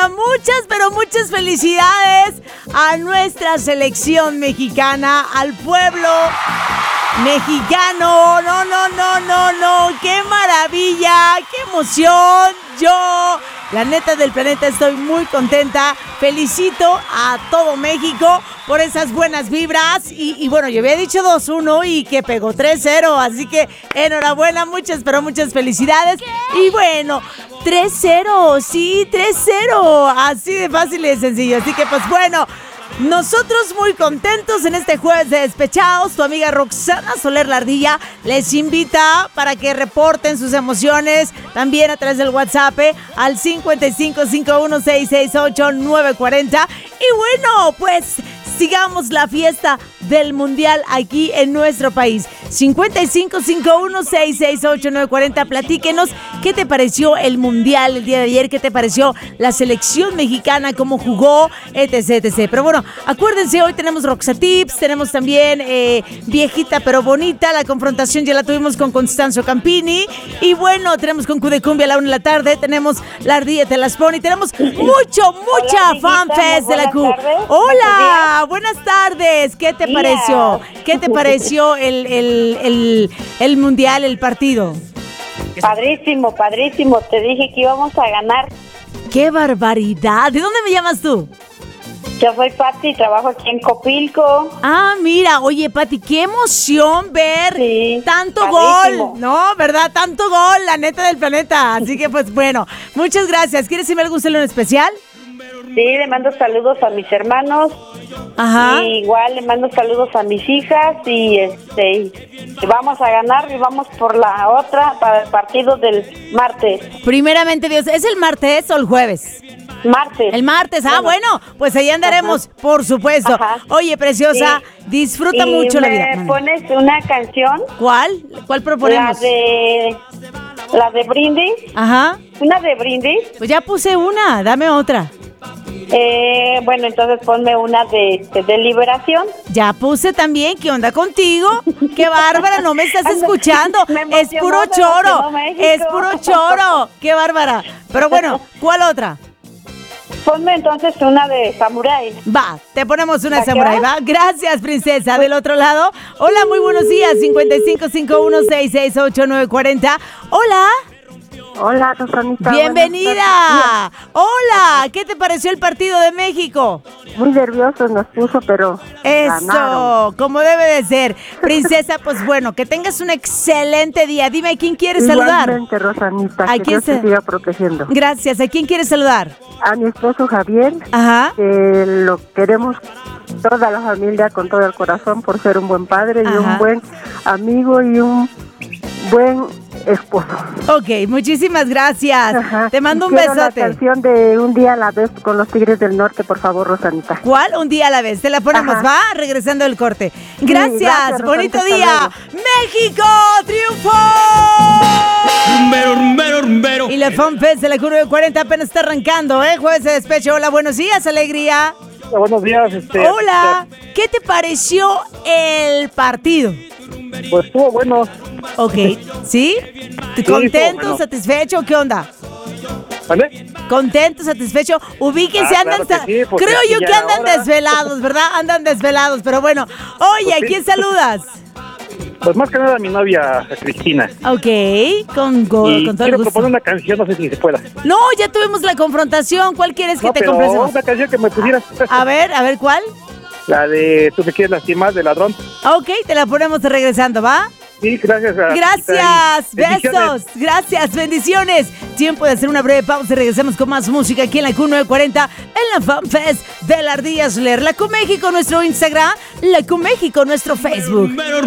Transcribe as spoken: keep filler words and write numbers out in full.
enhorabuena, muchas, pero muchas felicidades a nuestra selección mexicana, al pueblo mexicano. No, no, no, no, no, qué maravilla, qué emoción. Yo, la neta del planeta, estoy muy contenta. Felicito a todo México por esas buenas vibras. Y, y bueno, yo había dicho dos uno y que pegó tres cero. Así que enhorabuena, muchas, pero muchas felicidades. Y bueno, tres cero, sí, tres cero. Así de fácil y de sencillo. Así que pues bueno, nosotros muy contentos en este jueves de Despechados. Tu amiga Roxana Soler La Ardilla les invita para que reporten sus emociones también a través del WhatsApp eh, al cincuenta y cinco cincuenta y uno sesenta y seis ocho nueve cuarenta. Y bueno, pues sigamos la fiesta del Mundial aquí en nuestro país. cincuenta y cinco cincuenta y uno sesenta y seis ocho nueve cuarenta. Platíquenos qué te pareció el Mundial el día de ayer, qué te pareció la selección mexicana, cómo jugó, etc, etcétera. Pero bueno, acuérdense, hoy tenemos Roxa Tips, tenemos también eh, Viejita pero Bonita, la confrontación ya la tuvimos con Constanzo Campini. Y bueno, tenemos con Q de Cumbia a la una de la tarde, tenemos La Ardilla te las pone y tenemos mucho, mucha Hola, fanfest de la Q. tardes. Hola, buenas tardes, ¿qué te pareció? ¿Qué te pareció el, el, el, el Mundial, el partido? Padrísimo, padrísimo. Te dije que íbamos a ganar. ¡Qué barbaridad! ¿De dónde me llamas tú? Yo soy Pati y trabajo aquí en Copilco. Ah, mira, oye, Pati, qué emoción ver Sí, tanto padrísimo. gol, ¿no? ¿Verdad? Tanto gol, la neta del planeta. Así que, pues, bueno, muchas gracias. ¿Quieres decirme algún saludo en especial? Sí, le mando saludos a mis hermanos. Ajá. Y igual le mando saludos a mis hijas y este y vamos a ganar y vamos por la otra para el partido del martes. Primeramente, Dios, ¿es el martes o el jueves? Martes. El martes, ah, bueno, pues ahí andaremos, Ajá. por supuesto. Ajá. Oye, preciosa, Sí. disfruta y mucho la me vida. Mande. pones una canción, ¿Cuál? ¿Cuál la proponemos? de la de Brindis, Ajá, una de Brindis. pues ya puse una, dame otra. Eh, bueno, entonces ponme una de, de, de Liberación. Ya puse también, ¿qué onda contigo? ¡Qué bárbara! No me estás Ando- escuchando. me Es emocionó, puro me choro. emocionó México. Es puro choro. ¡Qué bárbara! Pero bueno, ¿cuál otra? Ponme entonces una de Samurai. Va, te ponemos una ¿Va, qué samurai, va? ¿va? Gracias, princesa. Del otro lado, hola, muy buenos días. cincuenta y cinco cincuenta y uno sesenta y seis ocho nueve cuarenta. Hola. Hola, Rosanita. Bienvenida. Hola, ¿qué te pareció el partido de México? Muy nerviosos nos puso, pero ganaron. Eso, como debe de ser. Princesa, pues bueno, que tengas un excelente día. Dime, ¿a quién quieres saludar? Igualmente, Rosanita, ¿A que quién Dios se- te siga protegiendo. Gracias. ¿A quién quieres saludar? A mi esposo Javier, Ajá. que lo queremos toda la familia con todo el corazón por ser un buen padre y Ajá. un buen amigo y un buen esposo. Ok, muchísimas gracias. Ajá. Te mando Y un quiero besote. la canción de Un día a la vez con los Tigres del Norte, por favor, Rosanita. ¿Cuál? Un día a la vez. Te la ponemos, Ajá. ¿va? Regresando del corte. Gracias. gracias, Bonito Rosanita, día. hasta ¡México triunfó! Rumbero, rumbero, rumbero. Y la FanFest de la Curva de cuarenta apenas está arrancando, ¿eh? Jueves de despecho. Hola, buenos días, alegría. Buenos días, este. Hola. ¿Qué te pareció el partido? Pues estuvo bueno. Ok. ¿Sí? estuvo ¿Contento, bueno. satisfecho? ¿Qué onda? ¿Vale? ¿Contento, satisfecho? Ubíquense, Ah, andan. claro que sí, porque Creo aquí yo ya que era andan hora. desvelados, ¿verdad? Andan desvelados, pero bueno. Oye, Pues ¿a sí. quién saludas? Pues más que nada a mi novia, a Cristina. Ok, con, con, Y con todo el quiero gusto. proponer una canción, no sé si se pueda. No, ya tuvimos la confrontación. ¿Cuál quieres que No, te pero compremos? una canción que me pusieras. A ver, a ver, ¿cuál? La de Tú me quieres lastimar, de Ladrón. Ok, te la ponemos regresando, ¿va? Sí, gracias. a- Gracias, y bendiciones. besos, gracias, bendiciones. Tiempo de hacer una breve pausa y regresamos con más música aquí en la Q nueve cuarenta en la FanFest de la Ardilla Soler. La Q México, nuestro Instagram, la Q México, nuestro Facebook. Rumbero,